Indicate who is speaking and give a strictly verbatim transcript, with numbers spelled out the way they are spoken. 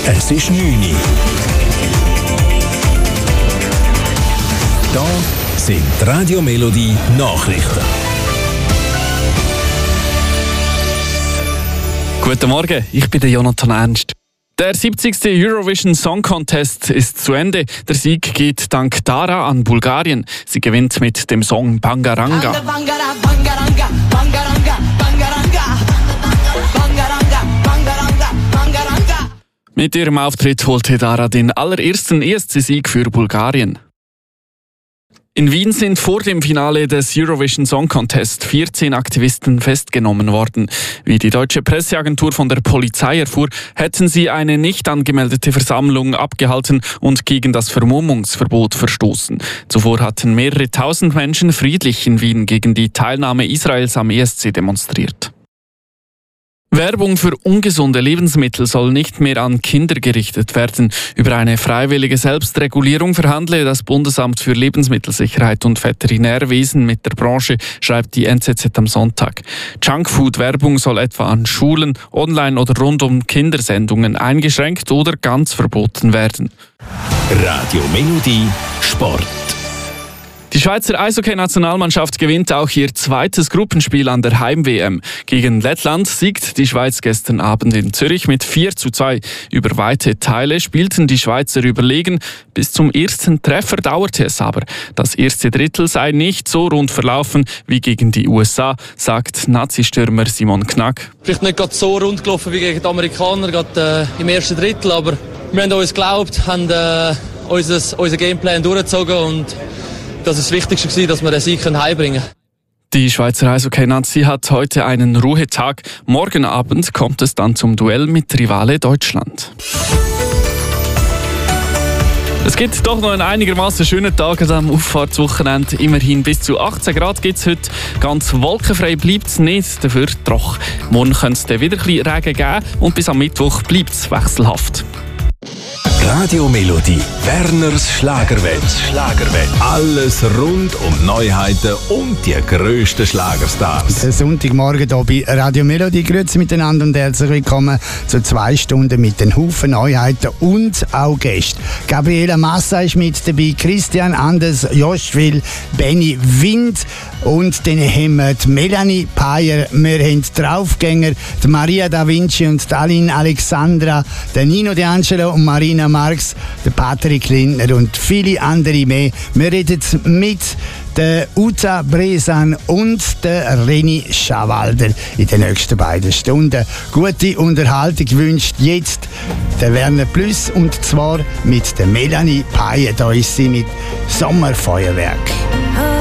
Speaker 1: Es ist neun Uhr. Da sind die Radio Melodie Nachrichten.
Speaker 2: Guten Morgen, ich bin der Jonathan Ernst. Der siebzigste Eurovision Song Contest ist zu Ende. Der Sieg geht dank Dara an Bulgarien. Sie gewinnt mit dem Song Bangaranga. Mit ihrem Auftritt holte Dara den allerersten E S C-Sieg für Bulgarien. In Wien sind vor dem Finale des Eurovision Song Contest vierzehn Aktivisten festgenommen worden. Wie die deutsche Presseagentur von der Polizei erfuhr, hätten sie eine nicht angemeldete Versammlung abgehalten und gegen das Vermummungsverbot verstoßen. Zuvor hatten mehrere tausend Menschen friedlich in Wien gegen die Teilnahme Israels am E S C demonstriert. Werbung für ungesunde Lebensmittel soll nicht mehr an Kinder gerichtet werden. Über eine freiwillige Selbstregulierung verhandle das Bundesamt für Lebensmittelsicherheit und Veterinärwesen mit der Branche, schreibt die N Z Z am Sonntag. Junkfood-Werbung soll etwa an Schulen, online oder rund um Kindersendungen eingeschränkt oder ganz verboten werden.
Speaker 1: Radio Melodie Sport.
Speaker 2: Die Schweizer Eishockey-Nationalmannschaft gewinnt auch ihr zweites Gruppenspiel an der Heim-W M. Gegen Lettland siegt die Schweiz gestern Abend in Zürich mit vier zu zwei. Über weite Teile spielten die Schweizer überlegen. Bis zum ersten Treffer dauerte es aber. Das erste Drittel sei nicht so rund verlaufen wie gegen die U S A, sagt Nazi-Stürmer Simon Knack.
Speaker 3: Vielleicht nicht gerade so rund gelaufen wie gegen die Amerikaner, gerade äh, im ersten Drittel, aber wir haben uns geglaubt, haben äh, unser, unser Gameplan durchgezogen und das ist das Wichtigste, dass wir den Sieg heimbringen können.
Speaker 2: Die Schweizer Eishockey-Nazi hat heute einen Ruhetag. Morgen Abend kommt es dann zum Duell mit Rivale Deutschland. Es gibt doch noch einen einigermaßen schönen Tag am Auffahrtswochenende. Immerhin bis zu achtzehn Grad gibt es heute. Ganz wolkenfrei bleibt es nicht, dafür trocken. Morgen könnte es dann wieder ein bisschen Regen geben und bis am Mittwoch bleibt es wechselhaft.
Speaker 1: Radio Melodie, Werners Schlagerwelt. Schlagerwelt. Alles rund um Neuheiten und die grössten Schlagerstars.
Speaker 4: Der Sonntagmorgen hier bei Radio Melodie. Grüezi miteinander und herzlich willkommen zu zwei Stunden mit den Haufen Neuheiten und auch Gästen. Gabriela Massa ist mit dabei, Christian Anders, Joschwil, Benny Wind und dann haben wir die Melanie Payer, wir haben die Draufgänger, die Maria Da Vinci und die Aline Alexandra, der Nino De Angelo und Marina Marx, der Patrick Lindner und viele andere mehr. Wir reden mit der Uta Bresan und der Reni Schawalder in den nächsten beiden Stunden. Gute Unterhaltung wünscht jetzt der Werner Plus und zwar mit der Melanie Payer. Da ist sie mit Sommerfeuerwerk.